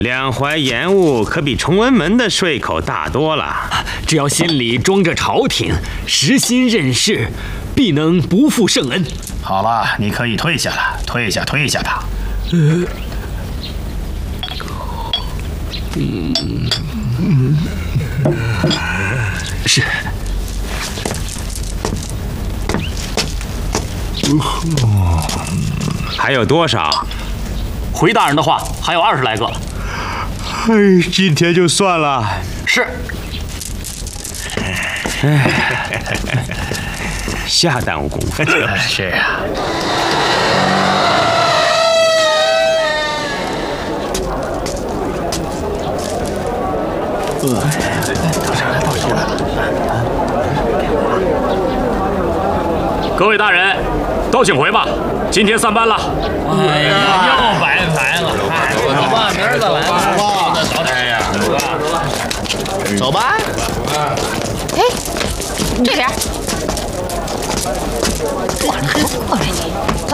两怀延误可比崇文门的税口大多了。 只要心里装着朝廷，实心任事，必能不负圣恩。 好了，你可以退下了，退下吧。 是。 还有多少？ 回大人的话，还有20来个。 今天就算了。 是。 瞎耽误功夫。 是啊。 各位大人，都请回吧，今天散班了。 哎呀，又白来了。走吧，明儿再来吧。哎呀， 走吧。 哎，这边。过来你，走。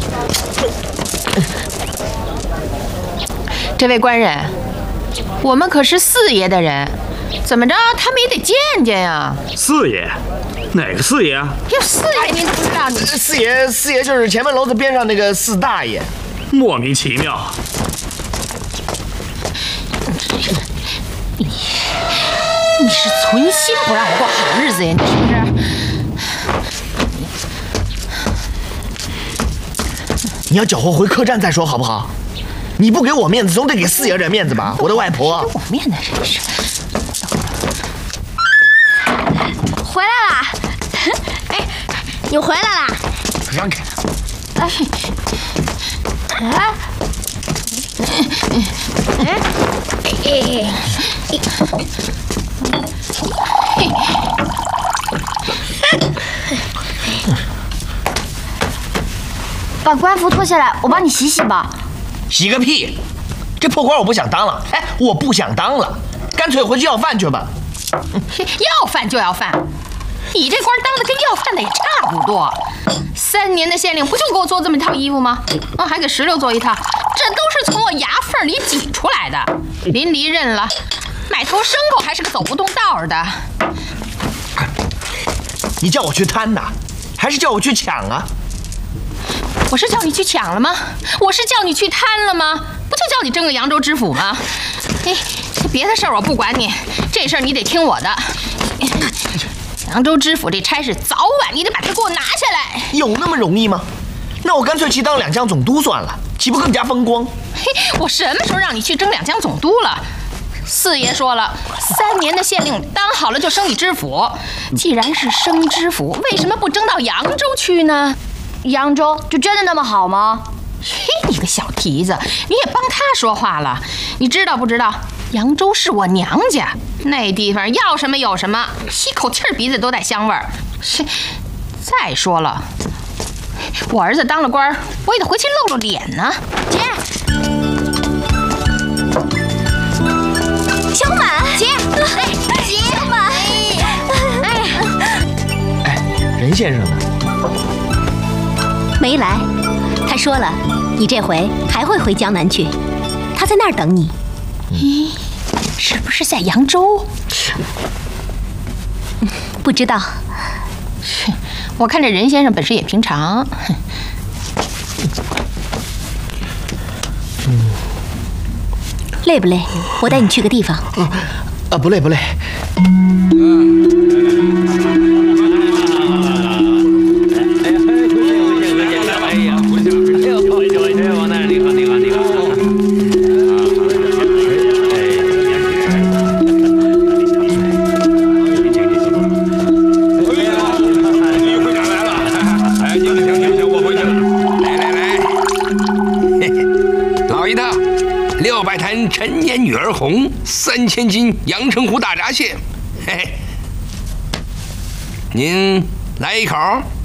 这位官人，我们可是四爷的人，怎么着他们也得见见呀。 四爷？哪个四爷啊？ 哟，四爷您不知道？你四爷就是前门楼子边上那个四大爷。 莫名其妙。 你是存心不让我过好日子呀？你是不是？ 你要搅和回客栈再说好不好？你不给我面子，总得给四爷点面子吧，我的外婆。 给我面子真是。 回来啦！哎，你回来啦！ 让开！ 把官服脱下来，我帮你洗洗吧。 洗个屁！这破官我不想当了。哎，我不想当了，干脆回去要饭去吧。 要饭就要饭，你这官当的跟要饭的也差不多。3年的县令不就给我做这么一套衣服吗？还给石榴做一套，这都是从我牙缝里挤出来的。临离任了，买头牲口还是个走不动道的。 你叫我去贪呐，还是叫我去抢啊？ 我是叫你去抢了吗？我是叫你去贪了吗？不就叫你争个扬州知府吗？别的事儿我不管你，这事儿你得听我的。扬州知府这差事，早晚你得把它给我拿下来。 有那么容易吗？那我干脆去当2江总督算了，岂不更加风光？ 我什么时候让你去争2江总督了？四爷说了，3年的县令当好了就升你知府。既然是升知府，为什么不争到扬州去呢？ 扬州就真的那么好吗？ 嘿，你个小蹄子，你也帮他说话了。你知道不知道？扬州是我娘家，那地方要什么有什么，吸口气儿鼻子都带香味儿。再说了，我儿子当了官，我也得回去露露脸呢。 姐，小满，姐，小满， 任先生呢？ 没来，他说了，你这回还会回江南去，他在那儿等你。 是不是在扬州？ 不知道。 我看这任先生本事也平常。 累不累？我带你去个地方。 不累不累。 600坛陈年女儿红，3000斤阳澄湖大闸蟹，嘿嘿，您来一口。